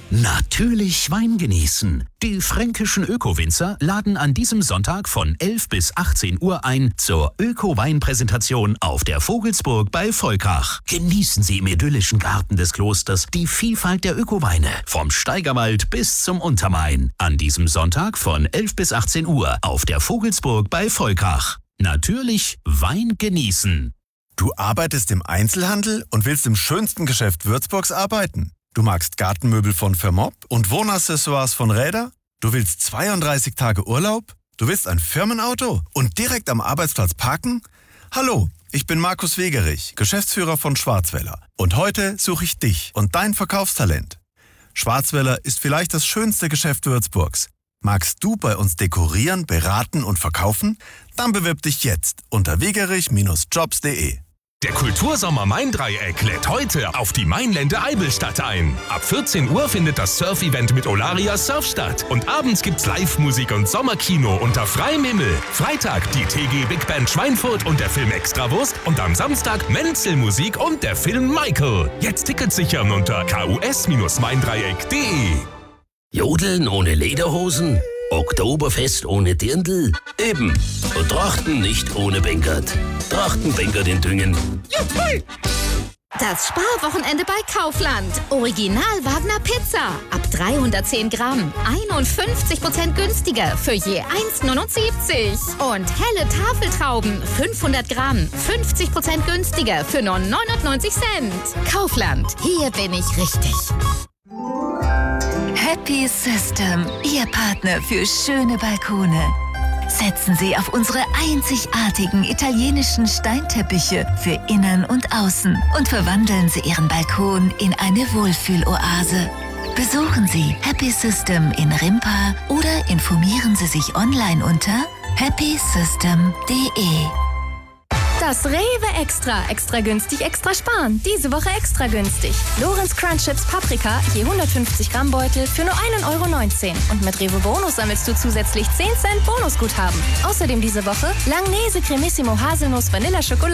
Natürlich Wein genießen. Die fränkischen Öko-Winzer laden an diesem Sonntag von 11 bis 18 Uhr ein zur Öko-Wein-Präsentation auf der Vogelsburg bei Volkach. Genießen Sie im idyllischen Garten des Klosters die Vielfalt der Öko-Weine, vom Steigerwald bis zum Untermain. An diesem Sonntag von 11 bis 18 Uhr auf der Vogelsburg bei Volkach. Natürlich Wein genießen. Du arbeitest im Einzelhandel und willst im schönsten Geschäft Würzburgs arbeiten? Du magst Gartenmöbel von Vermob und Wohnaccessoires von Räder? Du willst 32 Tage Urlaub? Du willst ein Firmenauto und direkt am Arbeitsplatz parken? Hallo, ich bin Markus Wegerich, Geschäftsführer von Schwarzwälder. Und heute suche ich dich und dein Verkaufstalent. Schwarzwälder ist vielleicht das schönste Geschäft Würzburgs. Magst du bei uns dekorieren, beraten und verkaufen? Dann bewirb dich jetzt unter wegerich-jobs.de. Der Kultursommer Main-Dreieck lädt heute auf die Mainlände Eibelstadt ein. Ab 14 Uhr findet das Surf-Event mit Olaria Surf statt. Und abends gibt's Live-Musik und Sommerkino unter freiem Himmel. Freitag die TG Big Band Schweinfurt und der Film Extrawurst. Und am Samstag Menzel-Musik und der Film Michael. Jetzt Tickets sichern unter kus-maindreieck.de. Jodeln ohne Lederhosen? Oktoberfest ohne Dirndl? Eben. Und Trachten nicht ohne Bengert. Trachten Bengert in Düngen. Das Sparwochenende bei Kaufland. Original Wagner Pizza. Ab 310 Gramm. 51% günstiger für je 1,79. Und helle Tafeltrauben. 500 Gramm. 50% günstiger für nur 99 Cent. Kaufland. Hier bin ich richtig. Happy System, Ihr Partner für schöne Balkone. Setzen Sie auf unsere einzigartigen italienischen Steinteppiche für Innen und Außen und verwandeln Sie Ihren Balkon in eine Wohlfühloase. Besuchen Sie Happy System in Rimpa oder informieren Sie sich online unter happysystem.de. Das Rewe Extra. Extra günstig, extra sparen. Diese Woche extra günstig. Lorenz Crunch Chips Paprika, je 150 Gramm Beutel für nur 1,19 €. Und mit Rewe Bonus sammelst du zusätzlich 10 Cent Bonusguthaben. Außerdem diese Woche Langnese Cremissimo Haselnuss Vanilla Schokolade.